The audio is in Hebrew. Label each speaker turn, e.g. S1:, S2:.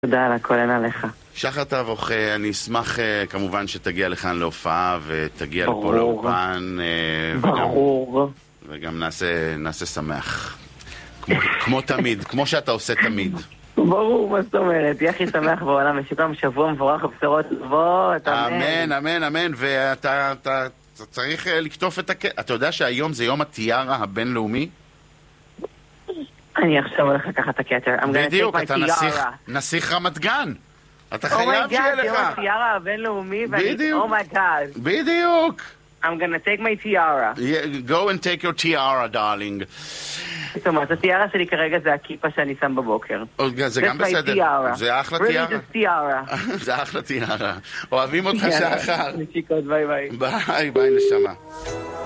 S1: תודה על הכל, אין עליך.
S2: שחר תבוך, אני אשמח כמובן שתגיע לכאן להופעה ותגיע לפה לאופן.
S1: ברור.
S2: וגם נעשה שמח. כמו תמיד, כמו שאתה עושה תמיד.
S1: ברור, מה זאת אומרת? תהיה הכי שמח בעולם, ושכולם שבוע מבורך ובשורות טובות,
S2: אמן, אמן, אמן. ואתה צריך לקטוף את אתה יודע שהיום זה יום הטיארה הבינלאומי?
S1: אני עכשיו הולך לקחת את הכתר.
S2: בדיוק, אתה נסיך רמת גן. אתה חייב שיהיה לך.
S1: יום הטיארה הבינלאומי, ואני, אומייגאד.
S2: בדיוק.
S1: I'm gonna take my tiara.
S2: Go and take your tiara, darling.
S1: זאת אומרת, הטיארה שלי כרגע זה הכיפה שאני שם בבוקר.
S2: זה גם בסדר. זה אחלה טיארה. זה אחלה טיארה. אוהבים אותך שחר.
S1: נשיקות, ביי ביי.
S2: ביי, ביי נשמה.